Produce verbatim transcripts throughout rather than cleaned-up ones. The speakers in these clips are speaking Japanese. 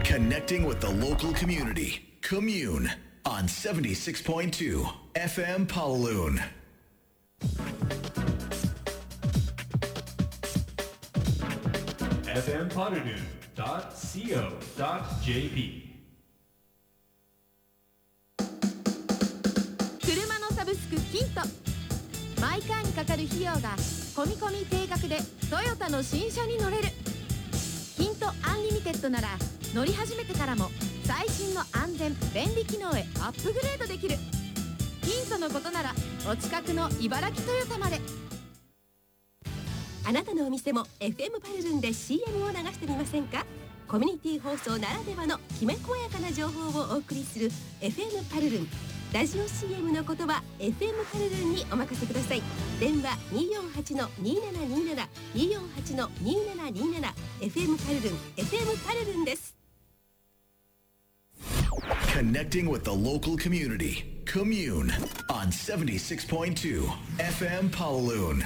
Connecting with the local community. Commune on seventy-six point two エフエム Pawaloon. エフエム Pawaloon ドット シーオー ドット ジェーピー車のサブスクキント。マイカーにかかる費用が込み込み定額でトヨタの新車に乗れる。キントアンリミテッドなら乗り始めてからも最新の安全便利機能へアップグレードできる。キントのことならお近くの茨城トヨタまで。 あなたのお店も エフエム パルルンで シーエム を流してみませんか。コミュニティ放送ならではのきめ細やかな情報をお送りする エフエム パルルン。ラジオ シーエム のことは エフエム パルルンにお任せください。電話 にーよんはちのにーななにーなな にーよんはちのにーななにーなな エフエム パルルン エフエム パルルンです。 Connecting with the local community. Commune on seventy-six point two エフエム Pawaloon.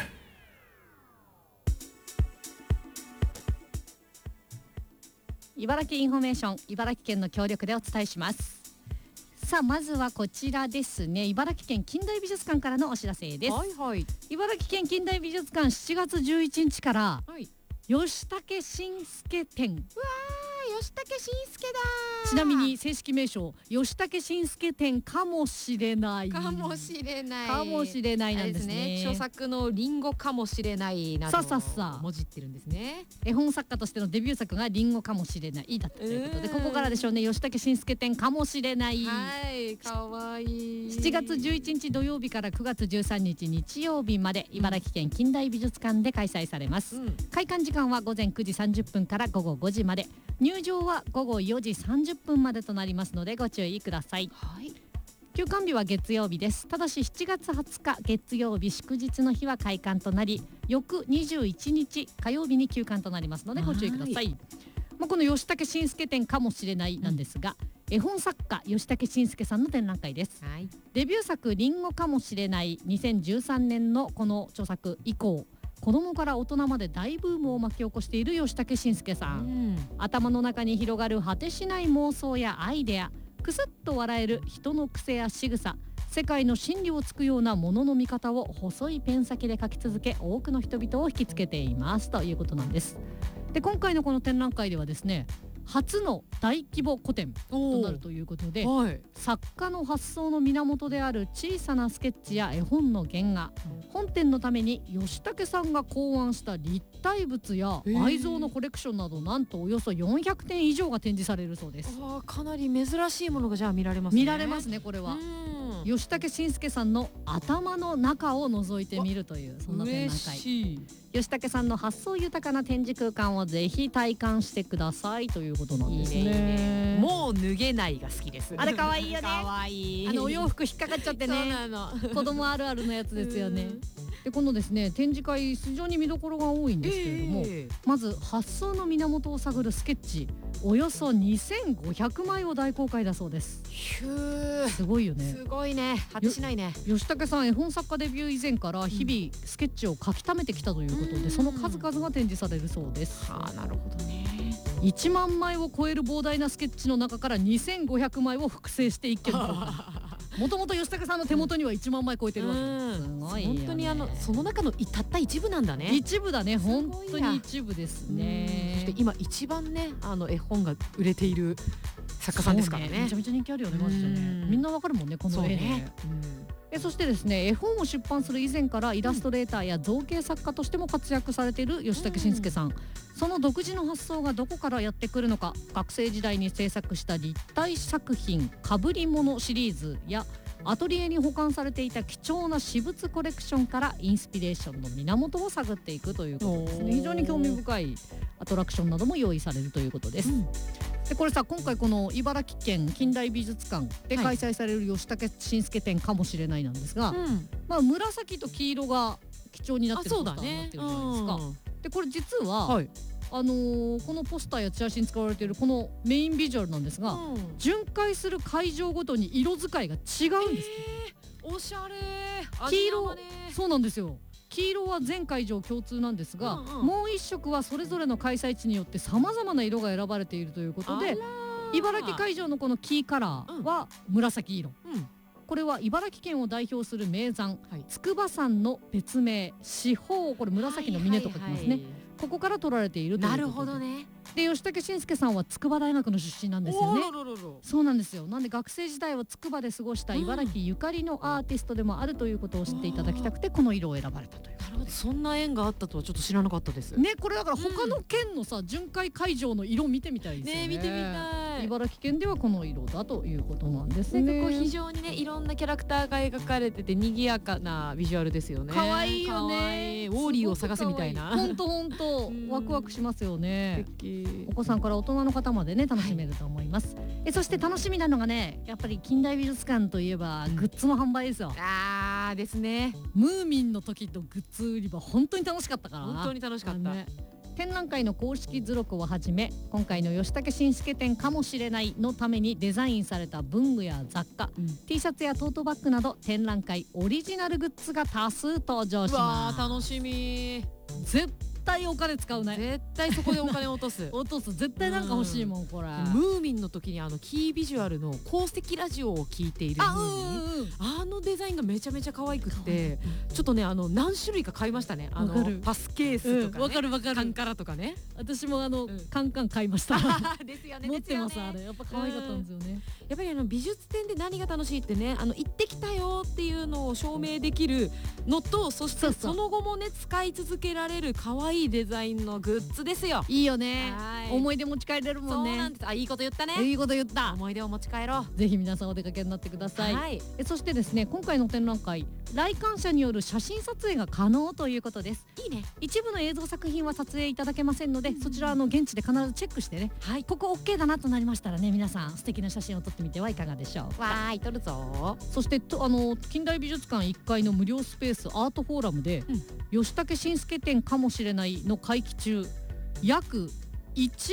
茨城インフォメーション、茨城県の協力でお伝えします。さあまずはこちらですね。茨城県近代美術館からのお知らせです。 はいはい、 茨城県近代美術館しちがつじゅういちにちから、はい、吉武慎介展。うわー、吉武慎介だ。 ちなみに正式名称吉武慎介展かもしれないかもしれないかもしれないなんですね。 ですね、著作のリンゴかもしれないなどをもじってるんですね。 絵本作家としてのデビュー作がリンゴかもしれないだったということで、ここからでしょうね。吉武慎介展かもしれない。 はい、かわいい。 しちがつじゅういちにち土曜日からくがつじゅうさんにち日曜日まで茨城県近代美術館で開催されます、うん、開館時間は午前くじさんじゅっぷんから午後ごじまで、入場は午後よじさんじゅっぷんまでとなりますのでご注意ください。 はい、 休館日は月曜日です。ただししちがつはつか月曜日祝日の日は開館となり、翌にじゅういちにち火曜日に休館となりますのでご注意ください。まあ、この吉武慎介展かもしれないなんですが、うん、絵本作家吉武慎介さんの展覧会です、はい、デビュー作リンゴかもしれないにせんじゅうさんねんのこの著作以降、子供から大人まで大ブームを巻き起こしている吉武慎介さん、うん、頭の中に広がる果てしない妄想やアイデア、くすっと笑える人の癖や仕草、世界の真理をつくようなものの見方を細いペン先で描き続け、多くの人々を引きつけていますということなんです。で今回のこの展覧会ではですね、初の大規模個展となるということで、はい、作家の発想の源である小さなスケッチや絵本の原画、うん、本展のために吉武さんが考案した立体物や愛蔵のコレクションなど、なんとおよそよんひゃくてん以上が展示されるそうです。 あ、かなり珍しいものがじゃあ見られますね。 見られますね。これは吉武慎介さんの頭の中を覗いてみるという、そんな展覧会。吉武さんの発想豊かな展示空間をぜひ体感してくださいということなんですね。いいね、いいね。 もう脱げないが好きです。 あれ可愛いよね。 可愛い。 あのお洋服引っかかっちゃってね。 そうなの。 子供あるあるのやつですよね。でこのですね展示会非常に見どころが多いんですけれども、えー、まず発想の源を探るスケッチおよそにせんごひゃくまいを大公開だそうです。 ひゅー、 すごいよね。 すごいね。果てしないね。 吉武さん絵本作家デビュー以前から日々スケッチを描き溜めてきたということで、うん、その数々が展示されるそうです。 はあ、なるほどね。 いちまんまいを超える膨大なスケッチの中からにせんごひゃくまいを複製して一件もともと吉武さんの手元にはいちまんまい超えてるわけです。すごいよね。 本当にあのその中のたった一部なんだね。 一部だね。本当に一部ですね。 そして今一番ね、あの絵本が売れている作家さんですからね。 めちゃめちゃ人気あるよね。マジでね。みんなわかるもんね、この絵ね。えそしてですね、絵本を出版する以前からイラストレーターや造形作家としても活躍されている吉武慎介さん、うん、その独自の発想がどこからやってくるのか、学生時代に制作した立体作品かぶり物シリーズやアトリエに保管されていた貴重な私物コレクションからインスピレーションの源を探っていくということですね。非常に興味深いアトラクションなども用意されるということです、うん、でこれさ、今回この茨城県近代美術館で開催される吉武慎介展かもしれないなんですが、はい、まあ、紫と黄色が基調になってるポスターになってるじゃないですか、ね、でこれ実は、はい、あのー、このポスターやチラシに使われているこのメインビジュアルなんですが、うん、巡回する会場ごとに色使いが違うんです、 えー、おしゃれ。 黄色、そうなんですよ。黄色は全会場共通なんですが、うんうん、もう一色はそれぞれの開催地によってさまざまな色が選ばれているということで、 茨城会場のこのキーカラーは紫色、 うん、 これは茨城県を代表する名山、 はい、 筑波山の別名四方、これ紫の峰と書きますね、はいはいはい、ここから取られているということで。 なるほどね。 で吉武慎介さんは筑波大学の出身なんですよね。そうなんですよ。なんで学生時代は筑波で過ごした茨城ゆかりのアーティストでもあるということを知っていただきたくて、この色を選ばれたという。 なるほど、そんな縁があったとはちょっと知らなかったですね。これだから他の県のさ、うん、巡回会場の色見てみたいですよね。 ね、見てみたい。 茨城県ではこの色だということなんですね。 なんかこう非常にね、いろんなキャラクターが描かれてて賑やかなビジュアルですよね。 可愛いよね。 ウォーリーを探せみたいな。 本当本当ワクワクしますよね。お子さんから大人の方までね楽しめると思います、はい、えそして楽しみなのがね、やっぱり近代美術館といえばグッズの販売ですよ。 あーですね。 ムーミンの時のグッズ売り場本当に楽しかったからな。 本当に楽しかった、ね、 展覧会の公式図録をはじめ、今回の吉武慎介展かもしれないのためにデザインされた文具や雑貨、うん、T シャツやトートバッグなど展覧会オリジナルグッズが多数登場します。 うわー楽しみ。 絶対お金使うね。 絶対そこでお金を落とす落とす。絶対なんか欲しいもんこれ。 ムーミンの時にあのキービジュアルの鉱石ラジオを聞いているムーミン、あ, あのデザインがめちゃめちゃ可愛くってちょっとねあの何種類か買いましたね。あのパスケースとかね、わ、うん、かるわかる。カンカラとかね。 私もあの、うん、カンカン買いましたですよね。 持ってます。あれやっぱ可愛かったんですよね、うん、 やっぱりあの美術展で何が楽しいってね、あの行ってきたよっていうのを証明できるのと、そしてその後もね使い続けられる可愛いデザインのグッズですよ。 いいよね。思い出持ち帰れるもんね。 そうなんです。あ、いいこと言ったね。 いいこと言った。 思い出を持ち帰ろう。 ぜひ皆さんお出かけになってください、はい、えそしてですね、今回の展覧会来館者による写真撮影が可能ということです。 いいね。 一部の映像作品は撮影いただけませんので、うん、そちらの現地で必ずチェックしてね、はい、ここ OK だなとなりましたらね、皆さん素敵な写真を撮ってみてはいかがでしょうか。 わーい、撮るぞ。 そしてとあの近代美術館いっかいの無料スペースアートフォーラムで、うん、吉武慎介展かもしれないの会期中約いち